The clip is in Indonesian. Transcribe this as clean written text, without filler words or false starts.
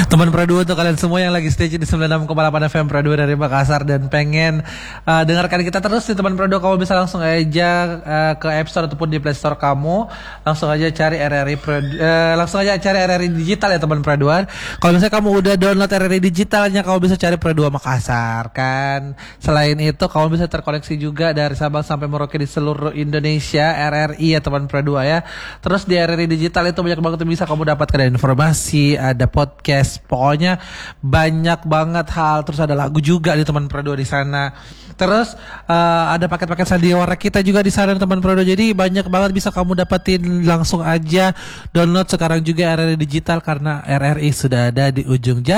Teman Pradu untuk kalian semua yang lagi stay di 96,8 FM Pradu dari Makassar dan pengen dengarkan kita terus di teman Pradu, kamu bisa langsung aja ke App Store ataupun di Play Store kamu. Langsung aja cari RRI Pradu, langsung aja cari RRI Digital ya teman Praduan. Kalau misalnya kamu udah download RRI Digitalnya, kamu bisa cari Pradu Makassar kan. Selain itu kamu bisa terkoneksi juga dari Sabang sampai Merauke di seluruh Indonesia RRI ya teman Pradu ya. Terus di RRI Digital itu banyak banget yang bisa kamu dapatkan informasi, ada podcast. Pokoknya banyak banget hal, terus ada lagu juga di teman Prado di sana. Terus ada paket-paket sandiwara kita juga di sana teman Prado. Jadi banyak banget bisa kamu dapetin, langsung aja download sekarang juga RRI Digital karena RRI sudah ada di ujung jari.